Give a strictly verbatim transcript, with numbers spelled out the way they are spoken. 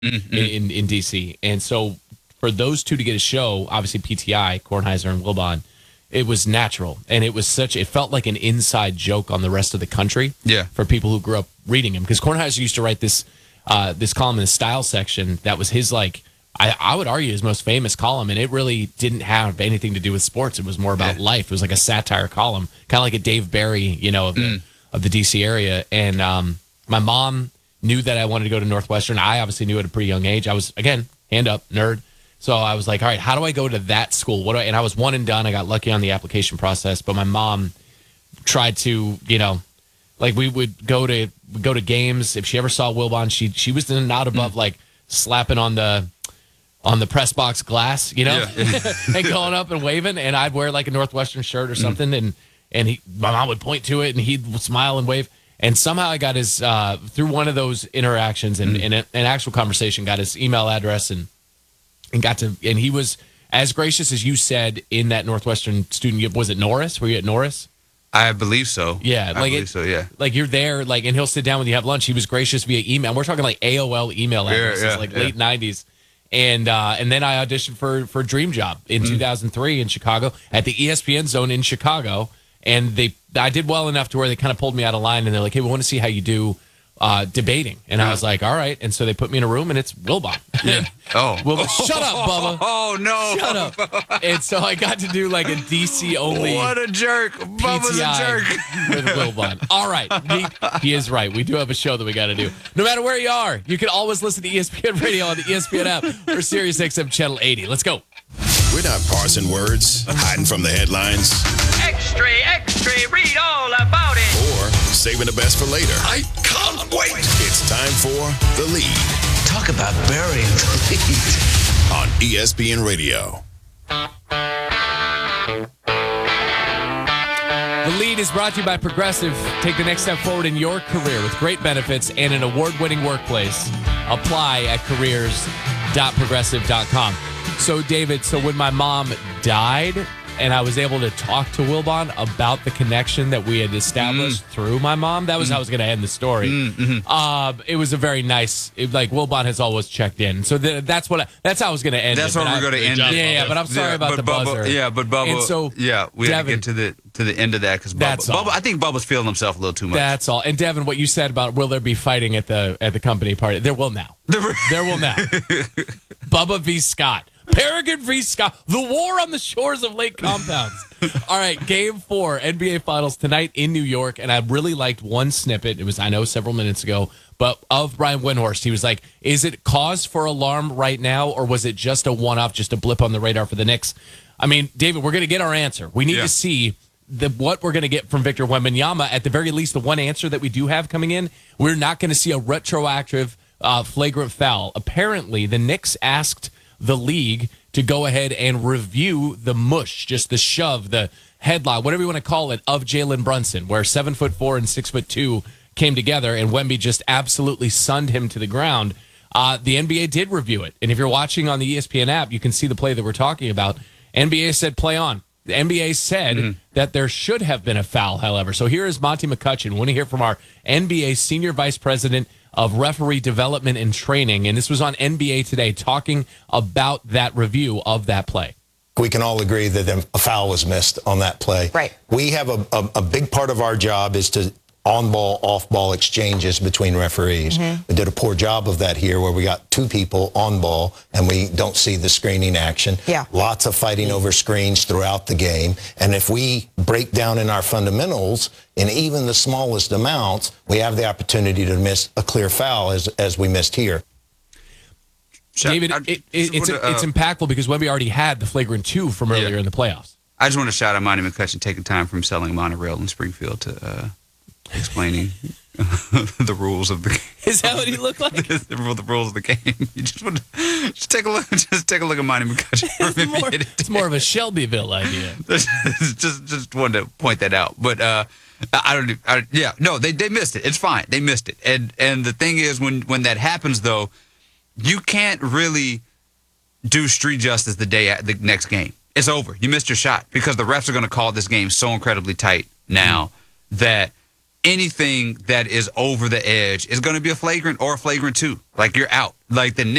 mm-hmm. in, in, in D C. And so for those two to get a show, obviously P T I, Kornheiser and Wilbon, it was natural. And it was such, it felt like an inside joke on the rest of the country yeah. for people who grew up reading him. Because Kornheiser used to write this uh, this column in the style section that was his, like, I, I would argue his most famous column, and it really didn't have anything to do with sports. It was more about yeah. life. It was like a satire column, kind of like a Dave Barry, you know, of the, mm. of the D C area. And um, my mom knew that I wanted to go to Northwestern. I obviously knew at a pretty young age. I was, again, hand up, nerd. So I was like, all right, how do I go to that school? What do I, and I was one and done. I got lucky on the application process, but my mom tried to, you know, like we would go to go to games. If she ever saw Wilbon, she she was not above mm. like slapping on the on the press box glass, you know, yeah. and going up and waving. And I'd wear like a Northwestern shirt or something, mm. and and he, my mom would point to it, and he'd smile and wave. And somehow I got his uh, through one of those interactions and, mm. and an actual conversation, got his email address and. And got to, and he was as gracious as you said in that Northwestern student. Was it Norris? Were you at Norris? I believe so. Yeah, I like believe it, so. Yeah, like you're there, like, and he'll sit down when you have lunch. He was gracious via email. We're talking like A O L email addresses, yeah, yeah, like yeah. late nineties. And uh, and then I auditioned for for Dream Job in mm. two thousand three in Chicago at the E S P N Zone in Chicago, and they I did well enough to where they kind of pulled me out of line, and they're like, hey, we want to see how you do. Uh, debating, and I was like, all right. And so they put me in a room, and it's Wilbon. Yeah. Oh. Wilbon, shut up, Bubba. Oh, no. Shut up. And so I got to do like a D C only. What a jerk. Bubba's a jerk. With Wilbon. All right. He, he is right. We do have a show that we got to do. No matter where you are, you can always listen to E S P N Radio on the E S P N app or Sirius X M Channel eighty. Let's go. We're not parsing words, hiding from the headlines. Extra, extra, read all about it. Or saving the best for later. I can't wait. It's time for The Lead. Talk about burying the lead. On E S P N Radio. The Lead is brought to you by Progressive. Take the next step forward in your career with great benefits and an award-winning workplace. Apply at careers dot progressive dot com. So, David, so when my mom died and I was able to talk to Wilbon about the connection that we had established mm. through my mom, that was mm. how I was going to end the story. Mm-hmm. Uh, it was a very nice, it, like, Wilbon has always checked in. So th- that's what I, that's how I was going to end that's it. That's how we're going to end yeah, it. Yeah, yeah, but I'm sorry yeah, about the Bubba, buzzer. Yeah, but Bubba, and so, yeah, we Devin, have to get to the to the end of that because Bubba, Bubba, I think Bubba's feeling himself a little too much. That's all. And Devin, what you said about will there be fighting at the at the company party? There will now. There will now. Bubba v. Scott. Peregrine v. Scott. The war on the shores of Lake Compounds. All right, game four, N B A Finals tonight in New York. And I really liked one snippet. It was, I know, several minutes ago, but of Brian Windhorst. He was like, is it cause for alarm right now, or was it just a one-off, just a blip on the radar for the Knicks? I mean, David, we're going to get our answer. We need yeah. to see the what we're going to get from Victor Wembanyama. At the very least, the one answer that we do have coming in, we're not going to see a retroactive uh, flagrant foul. Apparently, the Knicks asked the league to go ahead and review the mush, just the shove, the headlock, whatever you want to call it, of Jalen Brunson, where seven foot four and six foot two came together, and Wemby just absolutely sunned him to the ground. Uh, the N B A did review it, and if you're watching on the E S P N app, you can see the play that we're talking about. N B A said play on. The N B A said mm-hmm. that there should have been a foul, however. So here is Monty McCutcheon. We want to hear from our N B A Senior Vice President of Referee Development and Training, and this was on N B A Today, talking about that review of that play. We can all agree that a foul was missed on that play. Right. We have a, a, a big part of our job is to on-ball, off-ball exchanges between referees. Mm-hmm. We did a poor job of that here where we got two people on ball and we don't see the screening action. Yeah. Lots of fighting over screens throughout the game. And if we break down in our fundamentals in even the smallest amounts, we have the opportunity to miss a clear foul as, as we missed here. David, it, it, it's, uh, it's impactful because Wemby already had the flagrant two from earlier yeah. in the playoffs. I just want to shout out Monty McCutcheon taking time from selling a monorail in Springfield to uh, explaining the rules of the game. Is that what he looked like? the, the rules of the game. You just want to just take a look. Just take a look at Monty McCutcheon. It's more, it's more of a Shelbyville idea. just, just wanted to point that out. But uh, I don't. I, yeah, no, they they missed it. It's fine. They missed it. And and the thing is, when when that happens, though, you can't really do street justice the day at the next game. It's over. You missed your shot because the refs are going to call this game so incredibly tight now mm-hmm. that anything that is over the edge is going to be a flagrant or a flagrant two. Like, you're out. Like, the